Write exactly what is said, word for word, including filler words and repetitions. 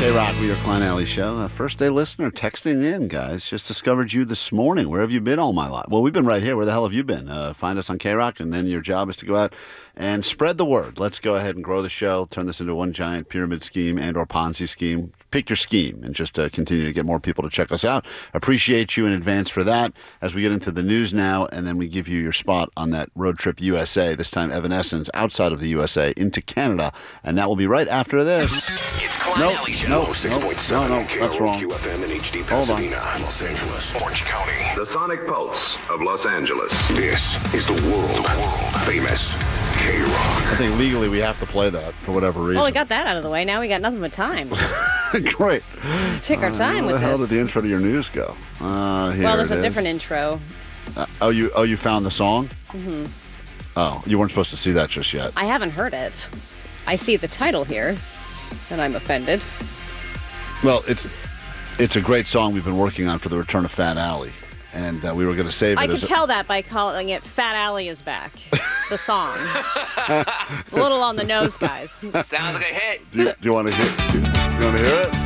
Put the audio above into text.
K-Rock with your Klein Alley Show. A first-day listener texting in, guys. Just discovered you this morning. Where have you been all my life? Well, we've been right here. Where the hell have you been? Uh, find us on K-Rock, and then your job is to go out and spread the word. Let's go ahead and grow the show, turn this into one giant pyramid scheme and or Ponzi scheme. Pick your scheme and just uh, continue to get more people to check us out. Appreciate you in advance for that. As we get into the news now, and then we give you your spot on that road trip U S A, this time Evanescence, outside of the U S A, into Canada. And that will be right after this. It's Klein Nope, Alley Show. nope, six point nope, seven no, no, that's wrong. Q F M in H D Hold on. Pasadena, Los Angeles, Orange County. The Sonic Pulse of Los Angeles. This is the world famous K-Rock. I think legally we have to play that for whatever reason. Well, we got that out of the way. Now we got nothing but time. Great. Take our time uh, with Where the hell this. did the intro to your news go? Uh, here Well, there's it a is. different intro. Uh, oh, you oh you found the song? Mm-hmm. Oh, you weren't supposed to see that just yet. I haven't heard it. I see the title here, and I'm offended. Well, it's it's a great song we've been working on for the return of Fat Alley, and uh, we were going to save it. I could as a- tell that by calling it Fat Alley is Back, the song. A little on the nose, guys. Sounds like a hit. Do you, do you want to hear? Do you, do you want to hear it?